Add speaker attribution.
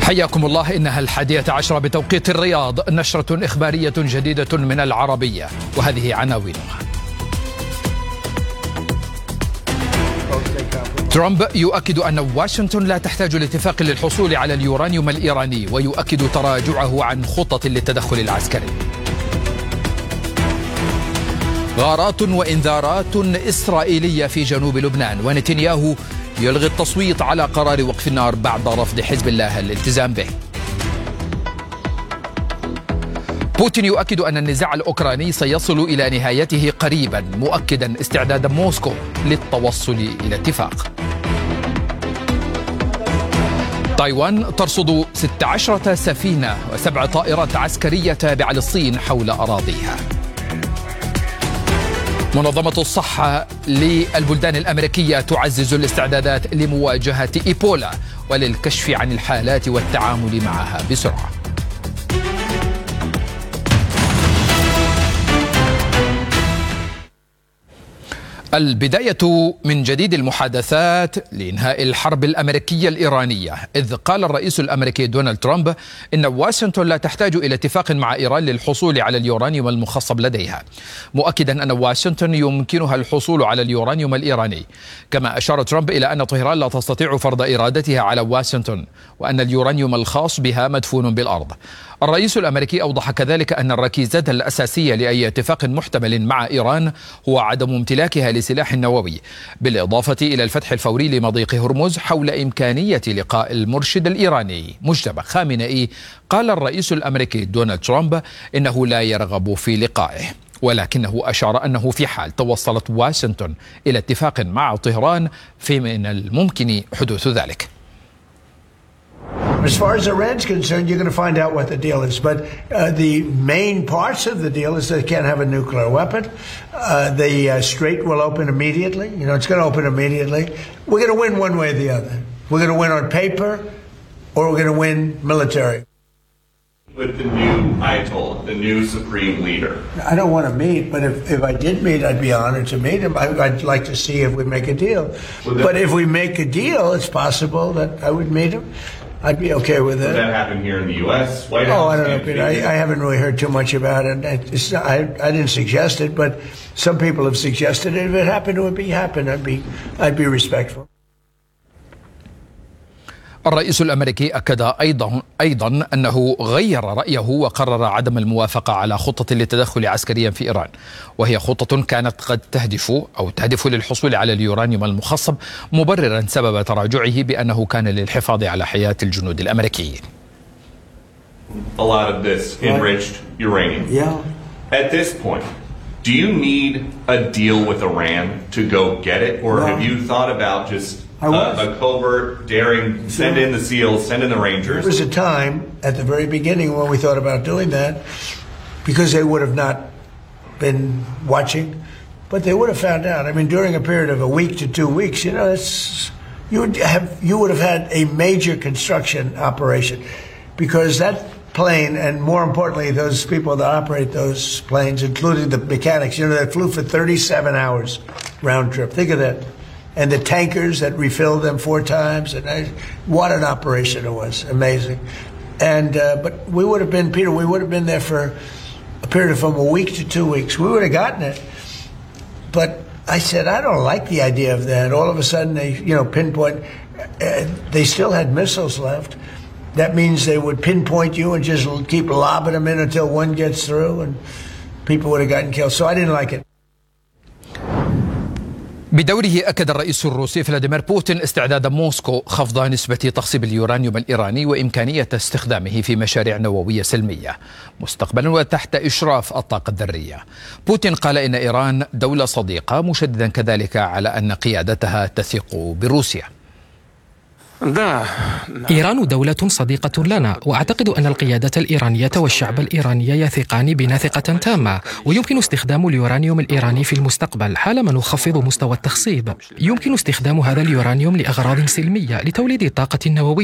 Speaker 1: حياكم الله. إنها 11 بتوقيت الرياض، نشرة إخبارية جديدة من العربية، وهذه عناوينها. ترامب يؤكد أن واشنطن لا تحتاج لاتفاق للحصول على اليورانيوم الإيراني، ويؤكد تراجعه عن خطة للتدخل العسكري. غارات وإنذارات إسرائيلية في جنوب لبنان، ونتنياهو يلغي التصويت على قرار وقف النار بعد رفض حزب الله الالتزام به. بوتين يؤكد أن النزاع الأوكراني سيصل إلى نهايته قريبا، مؤكدا استعداد موسكو للتوصل إلى اتفاق. تايوان ترصد 16 سفينة و7 طائرات عسكرية تابعة للصين حول أراضيها. منظمة الصحة للبلدان الأمريكية تعزز الاستعدادات لمواجهة إيبولا وللكشف عن الحالات والتعامل معها بسرعة. البداية من جديد المحادثات لإنهاء الحرب الأمريكية الإيرانية، إذ قال الرئيس الأمريكي دونالد ترامب إن واشنطن لا تحتاج إلى اتفاق مع إيران للحصول على اليورانيوم المخصب لديها، مؤكدا أن واشنطن يمكنها الحصول على اليورانيوم الإيراني. كما أشار ترامب إلى أن طهران لا تستطيع فرض إرادتها على واشنطن، وأن اليورانيوم الخاص بها مدفون بالأرض. الرئيس الأمريكي أوضح كذلك أن الركيزة الأساسية لأي اتفاق محتمل مع إيران هو عدم امتلاكها لسلاح نووي، بالإضافة إلى الفتح الفوري لمضيق هرمز حول إمكانية لقاء المرشد الإيراني مجتبى خامنئي. قال الرئيس الأمريكي دونالد ترامب إنه لا يرغب في لقائه، ولكنه أشار أنه في حال توصلت واشنطن إلى اتفاق مع طهران فمن الممكن حدوث ذلك.
Speaker 2: As far as Iran's concerned, you're going to find out what the deal is. But the main parts of the deal is they can't have a nuclear weapon. The strait will open immediately. You know, it's going to open immediately. We're going to win one way or the other. We're going to win on paper, or we're going to win military.
Speaker 3: With the new Ayatollah, the new supreme leader.
Speaker 2: I don't want to meet, but if I did meet, I'd be honored to meet him. I'd like to see if we make a deal. But if we make a deal, it's possible that I would meet him. I'd be okay with that.
Speaker 3: Would that happen here in the U.S.? White House?
Speaker 2: Oh, I don't know, Peter. I haven't really heard too much about it. I didn't suggest it, but some people have suggested it. If it happened, it would happen. I'd be respectful.
Speaker 1: الرئيس الأمريكي أكد أيضا أنه غير رأيه وقرر عدم الموافقة على خطة للتدخل عسكريا في إيران، وهي خطة كانت قد تهدف للحصول على اليورانيوم المخصب، مبررا سبب تراجعه بأنه كان للحفاظ على حياة الجنود الأمريكيين.
Speaker 3: A lot of this enriched uranium.
Speaker 2: Yeah.
Speaker 3: At this point, do you need a deal with Iran to go get it, or have you thought about just a covert, daring, send in the SEALs, send in the Rangers?
Speaker 2: There was a time at the very beginning when we thought about doing that, because they would have not been watching, but they would have found out. I mean, during a period of a week to 2 weeks, you know, you would have had a major construction operation, because that plane, and more importantly, those people that operate those planes, including the mechanics, you know, that flew for 37 hours round trip. Think of that. And the tankers that refilled them 4 times, and what an operation it was! Amazing. And but we would have been, Peter, we would have been there for a period of from a week to 2 weeks. We would have gotten it. But I said, I don't like the idea of that. All of a sudden, they, you know, pinpoint. They still had missiles left. That means they would pinpoint you and just keep lobbing them in until one gets through, and people would have gotten killed. So I didn't like it.
Speaker 1: بدوره أكد الرئيس الروسي فلاديمير بوتين استعداد موسكو خفض نسبة تخصيب اليورانيوم الإيراني وإمكانية استخدامه في مشاريع نووية سلمية مستقبلا وتحت إشراف الطاقة الذرية. بوتين قال إن إيران دولة صديقة، مشددا كذلك على أن قيادتها تثق بروسيا.
Speaker 4: إيران دولة صديقة لنا، وأعتقد أن القيادة الإيرانية والشعب الإيراني يثقان بنا ثقة تامة، ويمكن استخدام اليورانيوم الإيراني في المستقبل حالما نخفض مستوى التخصيب. يمكن استخدام هذا اليورانيوم لأغراض سلمية لتوليد الطاقة النووية